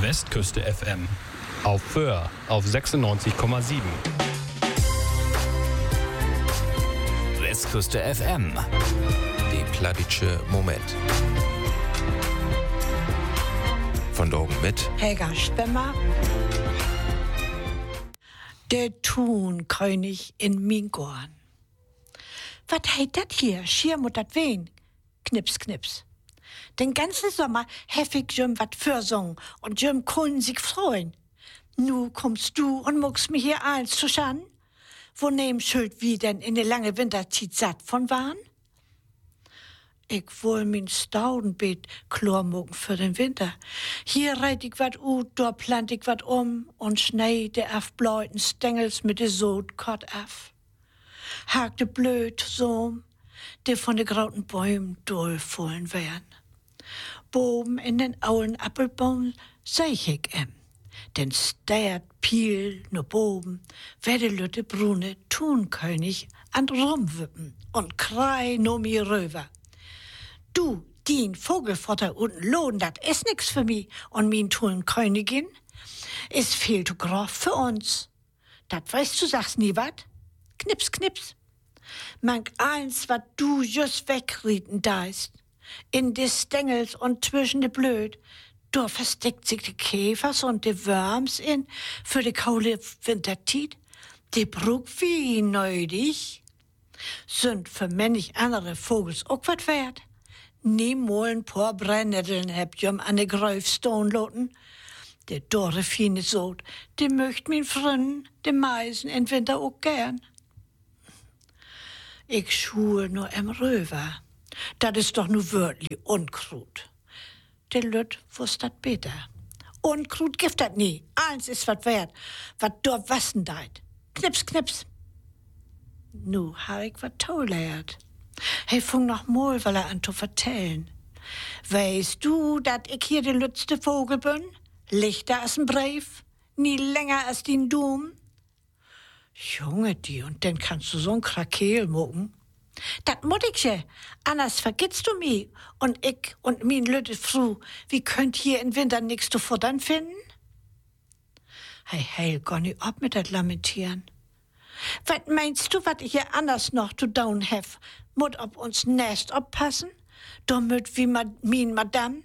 Westküste FM. Auf Föhr auf 96,7. Westküste FM. Die Pladitsche Moment. Von Dogen mit Helga Spemmer. Der Thunkönig in Mingorn. Was heit dat hier? Schier mut dat wen? Knips, knips. Den ganzen Sommer hef ich jüm wat fürsungen und jüm können sich freuen. Nu kommst du und muckst mir hier eins zu schan? Wo nehm schuld wie denn in de lange Winterzeit satt von waren? Ich wohl min Staudenbeet klormucken für den Winter. Hier reit ich wat ut, dort plant ich wat und schneide af bläuten Stängels mit de Sodkott af. Hakte blöd so, de von de grauten Bäumen durchfallen wären. Boben in den aulen Appelbaum seh ich den stert Piel no boben, werde lütte brune Thunkönig an rumwippen und krei no mi röver. Du, dien Vogelfutter unten lohn, dat is nix für mi und min Thunкönigin. Is viel zu groß für uns. Dat weißt du, sagst nie wat? Knips, knips. Mank eins, wat du just wegrieten daist. In de Stängels und zwischen de Blöd. Da versteckt sich de Käfers und de Worms in für de kaule Wintertiet. De Bruck wie neudig. Sind für männlich andere Vogels auch wat wert. Niemol ein paar Brennnesseln heb jom an de Gräufstone loten. De dorre fine Sod, de möcht min Frünn, de Meisen in Winter auch gern. Ich schue nur im Röver. Dat is doch nu wörtlich Unkrut. De Lütt wusst dat beter. Unkrut gift dat nie. Eins is wat wert, wat dort wassen deit. Knips, knips. Nu ha ich wat tollert. He fung noch mal, weil an zu vertellen. Weißt du, dat ich hier de letzte Vogel bin? Lichter als ein Brief, nie länger als den Dum. Junge, die, und dann kannst du so'n Krakeel mucken. Dat mut ich ja, anders vergisst du mi. Und ich und min lütte Fru, wie könnt hier im Winter nix zu futtern finden? Hey, geh nicht ab mit dat Lamentieren. Wat meinst du, wat ich hier anders noch zu down hef? Mut ob uns Nest oppassen? Da möt wie min Madame?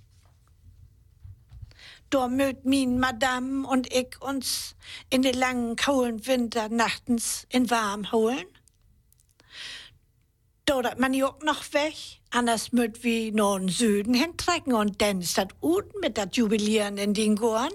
Da möt min Madame und ich uns in de langen, kaulen Winter nachtens in warm holen? Da dat man jo noch weg, anders möt wie no in Süden hintrecken und dann ist dat gut mit dat Jubilieren in den Gorn?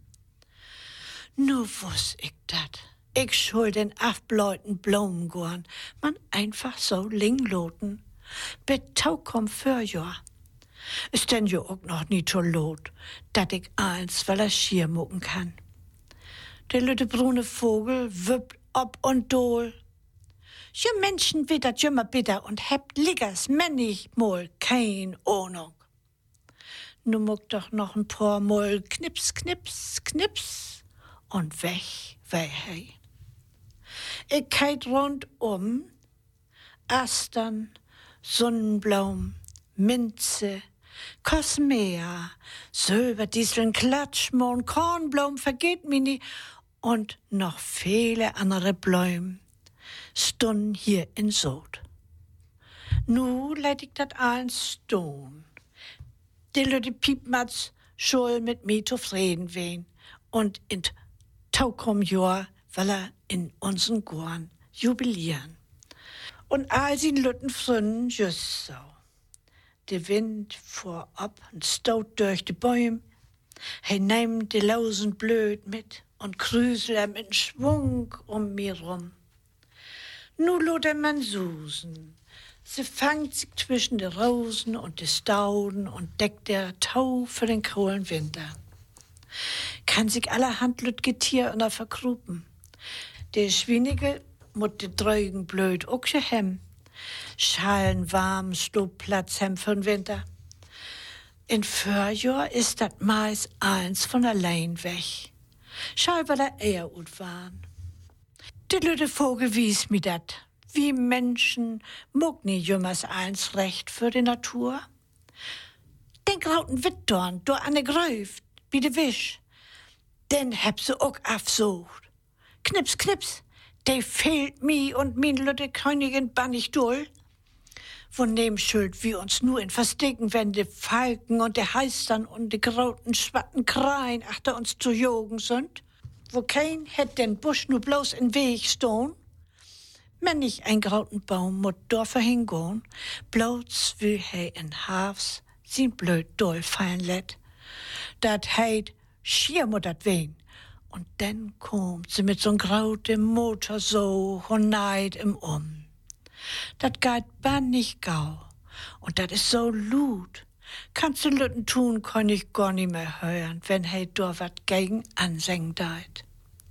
Nu wuss ich dat. Ich schuld den afbläuten Blomengorn, man einfach so lingloten. Betaukom Förjahr. Ist denn jo auch noch nie so lot, dat ich eins, weil schier mucken kann. Der lütte brune Vogel wippt ob und dol. Je Menschen wittert jümmer bitter und hebt liggers männig mol kein Ahnung. Nu muck doch noch ein paar Mol knips, knips, knips und weg, hey. Ich keit rundum, Astern, Sonnenblumen, Minze, Kosmea, Silberdisteln, Klatschmohn, Kornblumen, vergeht mir nie und noch viele andere Blumen stunden hier in Sod. Nu lädt ich dat eins stone. Die lütte Piepmatz schul mit mir zufrieden wehen und in Taukom Jahr, weil in unseren Gorn jubilieren. Und all sin Lütten frünnen just so. Der Wind fuhr ab und staut durch die Bäume. He nehmt die Lausen blöd mit und krüsel mit Schwung mir rum. Nu lodet man susen. Sie fangt sich zwischen de Rosen und de Stauden und deckt der Tau für den kohlen Winter. Kann sich allerhand lüt Getier unter verkrupen. Der Schwinige mut de Drögen blöd auch hem. Schalen warm Stubplatz hem für den Winter. In Förjahr ist dat Mais eins von allein weg. Schall weil er eher ut waren. Der lütte Vogel wies mi dat. Wie Menschen muck nie jümmers eins recht für die Natur. Den grauten Wittdorn, do an de Gräuf, bei de Wisch. Den heb ze ook afzocht. Knips, knips, de fehlt mi und min Lütte Königin bannig doll. Von dem schuld wir uns nur in Verstecken, wenn de Falken und de Heistern und de grauten schwatten Kreien achter uns zu jogen sind. Wo kein hätt den Busch nur bloß in Weg stehen. Wenn nicht ein grauten Baum mut Dorfer hingehen, bloß will he in Hafs sin blöd doll fallen let. Dat heit schier mut dat wen. Und dann kommt sie mit so'n grautem Motor so und neid im Dat geht bannig gau. Und dat is so lut. Kannst du Lütten tun, kann ich gar nicht mehr hören, wenn he do wat gegen anseng deit.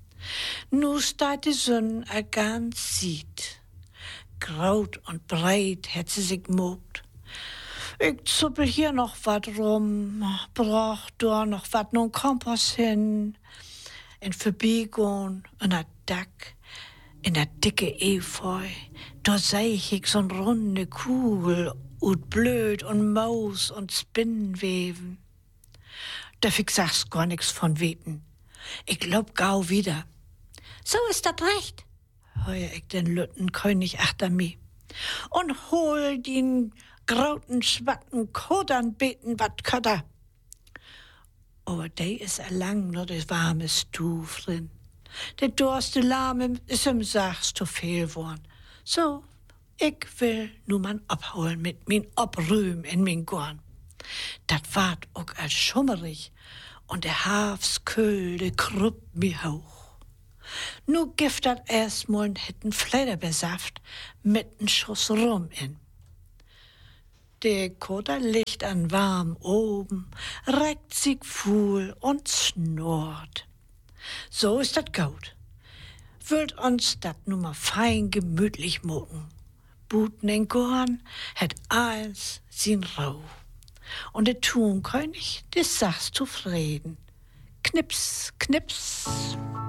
Nu steht die Sonne a ganz sieht. Graut und breit hat sie sich mogt. Ich zuppel hier noch wat rum, brauch da noch wat nun Kompass hin. In Verbiegung, in der Dack, in der dicke Efeu, da seh ich so'n runde Kugel, und blöd und Maus und Spinnenweben. Darf ich sag's gar nix von weten. Ich glaub gau wieder. So ist dat recht, heuer ich den Lütten König achter mi. Und hol den grauten, schwatten Kodern beten, wat köder. Aber de is lang nur de warme Stuf drin. De dorste Lahme is im Sachs zu viel worn. So, ich will nu man abholen mit min Obrühm in min Gorn. Dat ward ook als schummerig und der Hafskölde kruppt mi hoch. Nu gift dat erstmal n hitten Flederbesaft mit n Schuss Rum in. Der Koder liegt an warm oben, reckt sich fuhl und schnurrt. So ist dat gut. Würd uns dat nu mal fein gemütlich mucken. Buten in Gorn het eins sin Rau. Und der Thunkönig, des sagst zufrieden. Knips, knips.